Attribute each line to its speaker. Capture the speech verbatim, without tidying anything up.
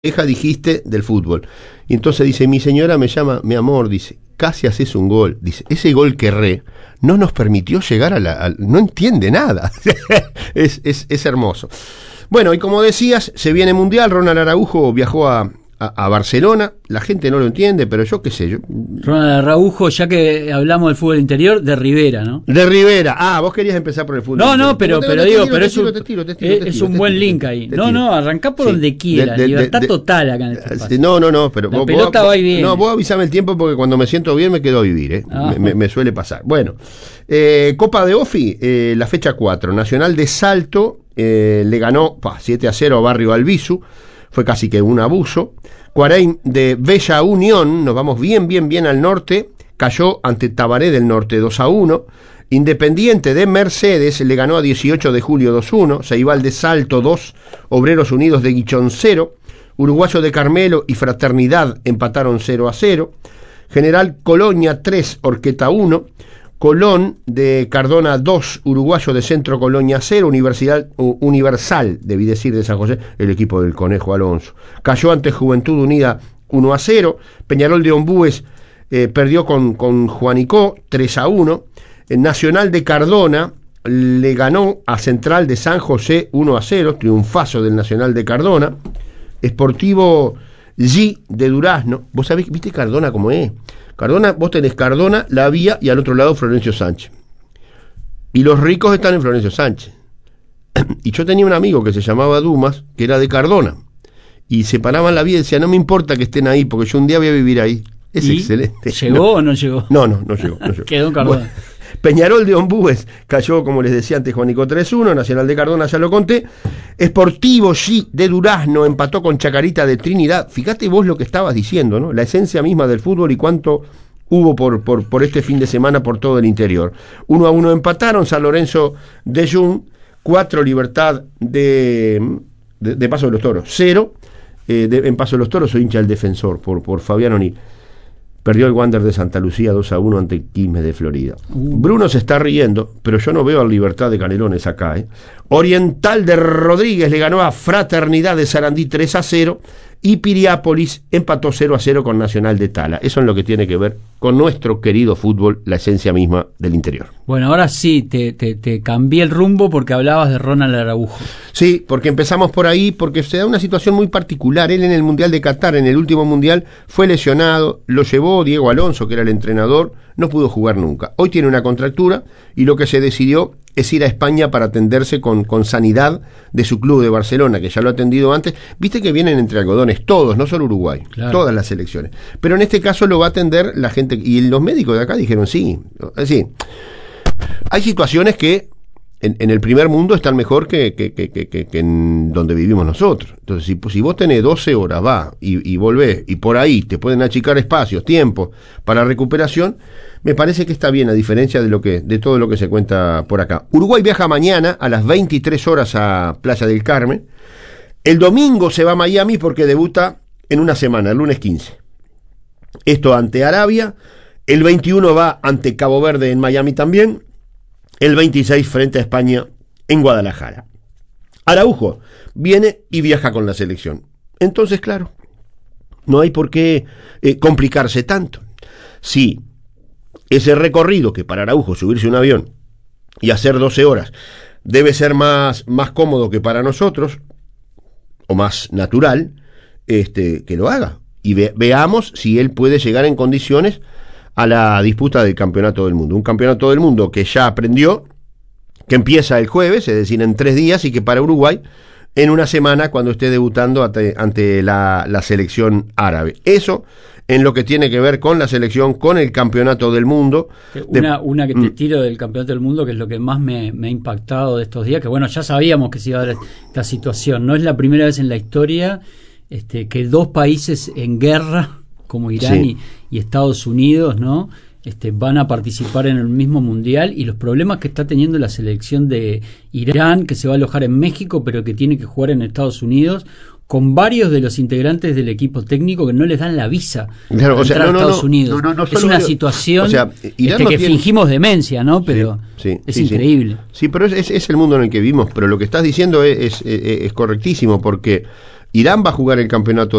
Speaker 1: Deja dijiste del fútbol. Y entonces dice, mi señora me llama, mi amor, dice, casi haces un gol. Dice, ese gol que erré no nos permitió llegar a la... A, no entiende nada. es, es, es hermoso. Bueno, y como decías, se viene Mundial. Ronald Araujo viajó a, a, a Barcelona. La gente no lo entiende, pero yo qué sé. Yo...
Speaker 2: Ronald Araujo, ya que hablamos del fútbol interior, de Rivera, ¿no?
Speaker 1: De Rivera. Ah, vos querías empezar por el fútbol.
Speaker 2: No, no, pero, pero digo, pero es un, es un buen link ahí. No, no, arrancá por sí, donde quiera. De, de, libertad de, total acá en este espacio.
Speaker 1: No, no, no, pero
Speaker 2: la
Speaker 1: vos,
Speaker 2: pelota
Speaker 1: vos,
Speaker 2: va y viene.
Speaker 1: No, vos avisame el tiempo porque cuando me siento bien me quedo a vivir, ¿eh?
Speaker 2: Ah,
Speaker 1: me, me, me suele pasar. Bueno, eh, Copa de Ofi, eh, la fecha cuatro. Nacional de Salto eh, le ganó pa, siete a cero a Barrio Albizu. Fue casi que un abuso. Cuareim de Bella Unión, nos vamos bien, bien, bien al norte, cayó ante Tabaré del Norte dos a uno. Independiente de Mercedes le ganó a dieciocho de julio dos a uno. Ceibal de Salto dos, Obreros Unidos de Guichón cero. Uruguayo de Carmelo y Fraternidad empataron cero a cero. General Colonia tres, Orqueta uno. Colón de Cardona dos, Uruguayo de Centro Colonia cero, Universidad uh, Universal, debí decir, de San José, el equipo del Conejo Alonso. Cayó ante Juventud Unida uno a cero, Peñarol de Ombúes eh, perdió con, con Juanicó tres a uno, el Nacional de Cardona le ganó a Central de San José uno a cero, triunfazo del Nacional de Cardona. Sportivo G de Durazno, vos sabés, viste Cardona cómo es. Cardona, vos tenés Cardona, La Vía y al otro lado Florencio Sánchez. Y los ricos están en Florencio Sánchez. Y yo tenía un amigo que se llamaba Dumas, que era de Cardona. Y se paraban La Vía y decía, no me importa que estén ahí, porque yo un día voy a vivir ahí. Es
Speaker 2: ¿Y
Speaker 1: excelente.
Speaker 2: ¿Llegó
Speaker 1: no.
Speaker 2: o no llegó?
Speaker 1: No, no, no llegó. No llegó.
Speaker 2: Quedó en Cardona.
Speaker 1: Bueno, Peñarol de Ombúes cayó, como les decía antes, Juanico tres a uno, Nacional de Cardona, ya lo conté. Sportivo G de Durazno empató con Chacarita de Trinidad. Fíjate vos lo que estabas diciendo, ¿no? La esencia misma del fútbol y cuánto hubo por, por, por este fin de semana por todo el interior. Uno a uno empataron San Lorenzo de Jun, cuatro Libertad de, de, de Paso de los Toros, cero. Eh, de, en Paso de los Toros soy hincha del Defensor por, por Fabián O'Neill. Perdió el Wander de Santa Lucía dos a uno ante Quilmes de Florida. Uh. Bruno se está riendo, pero yo no veo al Libertad de Canelones acá. ¿eh? Oriental de Rodríguez le ganó a Fraternidad de Sarandí tres a cero y Piriápolis empató cero a cero con Nacional de Tala. Eso es lo que tiene que ver con nuestro querido fútbol, la esencia misma del interior.
Speaker 2: Bueno, ahora sí, te, te, te cambié el rumbo porque hablabas de Ronald Araujo.
Speaker 1: Sí, porque empezamos por ahí, porque se da una situación muy particular. Él en el Mundial de Qatar, en el último Mundial, fue lesionado, lo llevó Diego Alonso, que era el entrenador, no pudo jugar nunca. Hoy tiene una contractura y lo que se decidió es ir a España para atenderse con, con sanidad de su club de Barcelona, que ya lo ha atendido antes. Viste que vienen entre algodones todos, no solo Uruguay, claro, todas las selecciones. Pero en este caso lo va a atender la gente, y los médicos de acá dijeron sí. Sí. Hay situaciones que en, en el primer mundo están mejor que, que, que, que, que en donde vivimos nosotros. Entonces, si, si vos tenés doce horas, va, y, y volvés, y por ahí te pueden achicar espacios, tiempos para recuperación, me parece que está bien, a diferencia de lo que de todo lo que se cuenta por acá. Uruguay viaja mañana a las veintitrés horas a Playa del Carmen. El domingo se va a Miami porque debuta en una semana, el lunes quince. Esto ante Arabia. El veintiuno va ante Cabo Verde en Miami también. El veintiséis frente a España en Guadalajara. Araujo viene y viaja con la selección. Entonces, claro, no hay por qué eh, complicarse tanto. Sí. Ese recorrido que para Araujo subirse un avión y hacer doce horas debe ser más, más cómodo que para nosotros, o más natural, este, que lo haga. Y ve, veamos si él puede llegar en condiciones a la disputa del Campeonato del Mundo. Un Campeonato del Mundo que ya aprendió, que empieza el jueves, es decir, en tres días, y que para Uruguay en una semana cuando esté debutando ante, ante la, la selección árabe. Eso en lo que tiene que ver con la selección, con el Campeonato del Mundo.
Speaker 2: Una,
Speaker 1: de,
Speaker 2: una que te tiro del Campeonato del Mundo, que es lo que más me, me ha impactado de estos días, que bueno, ya sabíamos que se iba a dar esta situación. No es la primera vez en la historia este, que dos países en guerra, como Irán sí. y, y Estados Unidos, ¿no? Este, van a participar en el mismo mundial, y los problemas que está teniendo la selección de Irán, que se va a alojar en México pero que tiene que jugar en Estados Unidos, con varios de los integrantes del equipo técnico que no les dan la visa
Speaker 1: claro,
Speaker 2: para
Speaker 1: o sea,
Speaker 2: entrar
Speaker 1: no,
Speaker 2: a Estados no,
Speaker 1: no,
Speaker 2: Unidos.
Speaker 1: no, no,
Speaker 2: es una situación, o sea, este,
Speaker 1: no
Speaker 2: que
Speaker 1: tiene...
Speaker 2: fingimos demencia, ¿no? Pero
Speaker 1: sí, sí,
Speaker 2: es
Speaker 1: sí,
Speaker 2: increíble.
Speaker 1: Sí, sí pero es, es, es el mundo en el que vivimos. Pero lo que estás diciendo es, es, es, es correctísimo, porque Irán va a jugar el campeonato